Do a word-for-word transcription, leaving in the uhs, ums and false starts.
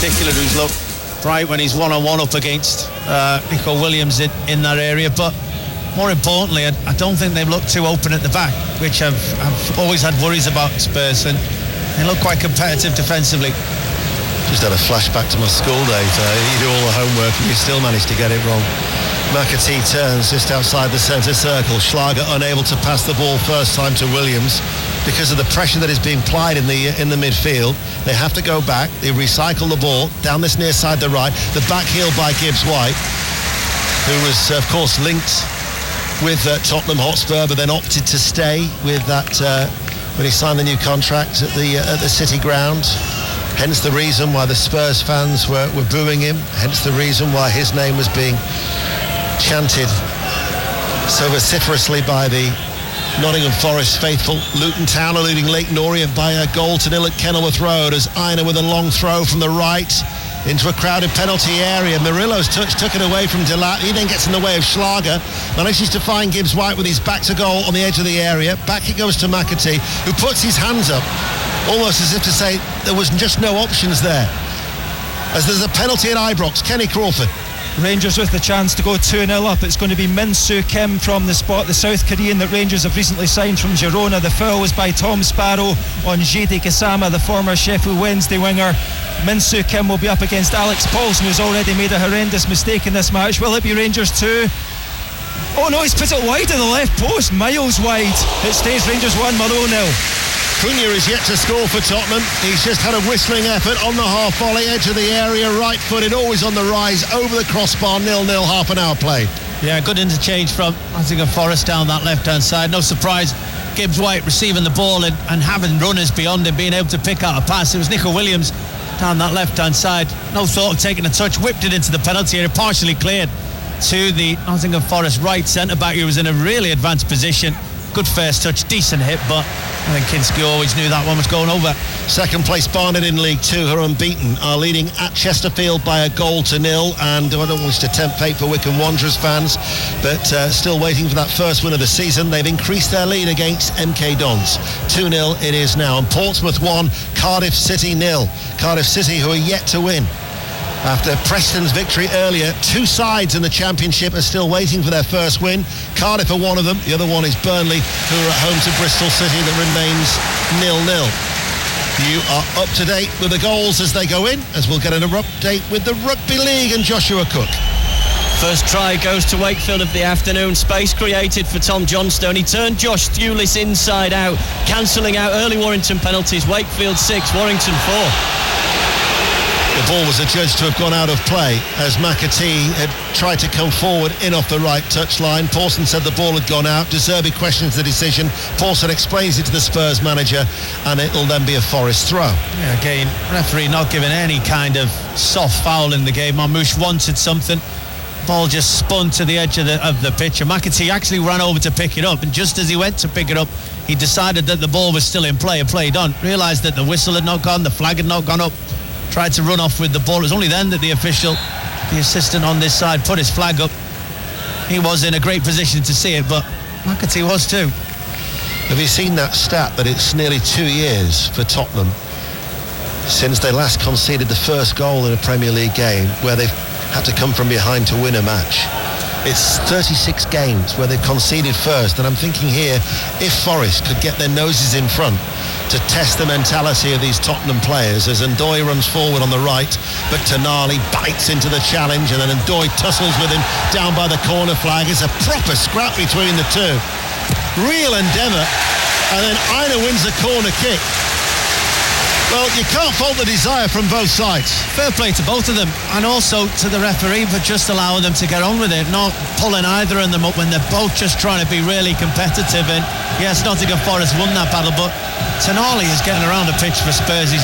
particular who's looked bright when he's one-on-one up against uh, Nico Williams in, in that area, but more importantly, I, I don't think they've looked too open at the back, which I've, I've always had worries about Spurs, and they look quite competitive defensively. Just had a flashback to my school days. Uh, you do all the homework and you still manage to get it wrong. McAtee turns just outside the centre circle. Schlager unable to pass the ball first time to Williams because of the pressure that is being applied in the in the midfield. They have to go back. They recycle the ball down this near side to right. The back heel by Gibbs-White, who was of course linked with uh, Tottenham Hotspur, but then opted to stay with that uh, when he signed the new contract at the uh, at the City ground. Hence the reason why the Spurs fans were, were booing him. Hence the reason why his name was being chanted so vociferously by the Nottingham Forest faithful. Luton Town eluding Leyton Orient by a goal to nil at Kenilworth Road as Aina with a long throw from the right into a crowded penalty area. Murillo's touch took it away from Delap. He then gets in the way of Schlager, manages to find Gibbs-White with his back to goal on the edge of the area. Back it goes to McAtee, who puts his hands up almost as if to say there was just no options there, as there's a penalty at Ibrox. Kenny Crawford. Rangers with the chance to go two nil up. It's going to be Min Soo Kim from the spot, the South Korean that Rangers have recently signed from Girona. The foul was by Tom Sparrow on Jide Kasama, the former Sheffield Wednesday winger. Min Soo Kim will be up against Alex Paulson, who's already made a horrendous mistake in this match. Will it be Rangers two? Oh no, he's put it wide of the left post, miles wide. It stays Rangers one, Motherwell nil. Cunha is yet to score for Tottenham. He's just had a whistling effort on the half volley, edge of the area, right-footed, always on the rise, over the crossbar, nil-nil, half an hour play. Yeah, good interchange from Nottingham Forest down that left-hand side. No surprise, Gibbs-White receiving the ball and, and having runners beyond him, being able to pick out a pass. It was Nico Williams down that left-hand side. No thought of taking a touch, whipped it into the penalty area, partially cleared to the Nottingham Forest right centre-back, who was in a really advanced position. Good first touch, decent hit, but I think Kinski always knew that one was going over. Second place Barnet in League Two, who are unbeaten, are leading at Chesterfield by a goal to nil, and I don't wish to tempt fate for Wycombe Wanderers fans, but uh, still waiting for that first win of the season. They've increased their lead against M K Dons. two nil it is now, and Portsmouth one, Cardiff City nil. Cardiff City, who are yet to win. After Preston's victory earlier, two sides in the Championship are still waiting for their first win. Cardiff are one of them. The other one is Burnley, who are at home to Bristol City, that remains nil-nil. You are up to date with the goals as they go in, as we'll get an update with the Rugby League and Joshua Cook. First try goes to Wakefield of the afternoon. Space created for Tom Johnstone. He turned Josh Thewlis inside out, cancelling out early Warrington penalties. Wakefield six, Warrington four. The ball was adjudged to have gone out of play as McAtee had tried to come forward in off the right touchline. Pawson said the ball had gone out. De Zerbi questions the decision. Pawson explains it to the Spurs manager, and it'll then be a Forest throw. Yeah, again, referee not giving any kind of soft foul in the game. Marmouche wanted something. Ball just spun to the edge of the, of the pitch, and McAtee actually ran over to pick it up, and just as he went to pick it up, he decided that the ball was still in play, a play done. Realised that the whistle had not gone, the flag had not gone up. Tried to run off with the ball. It was only then that the official, the assistant on this side, put his flag up. He was in a great position to see it, but McAtee was too. Have you seen that stat that it's nearly two years for Tottenham since they last conceded the first goal in a Premier League game where they've had to come from behind to win a match? It's thirty-six games where they've conceded first, and I'm thinking here, if Forest could get their noses in front to test the mentality of these Tottenham players, as Ndoye runs forward on the right, but Tonali bites into the challenge, and then Ndoye tussles with him down by the corner flag. It's a proper scrap between the two. Real endeavour, and then Aina wins the corner kick. Well, you can't fault the desire from both sides. Fair play to both of them, and also to the referee for just allowing them to get on with it, not pulling either of them up when they're both just trying to be really competitive. And yes, Nottingham Forest won that battle, but Tonali is getting around the pitch for Spurs. He's